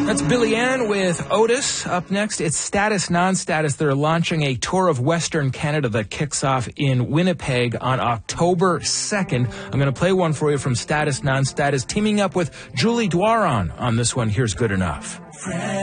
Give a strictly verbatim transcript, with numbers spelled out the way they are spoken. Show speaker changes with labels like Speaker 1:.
Speaker 1: That's Billy Ann with Otis. Up next, it's Status Non-Status. They're launching a tour of Western Canada that kicks off in Winnipeg on October second. I'm going to play one for you from Status Non-Status, teaming up with Julie Dwaron on this one. Here's Good Enough.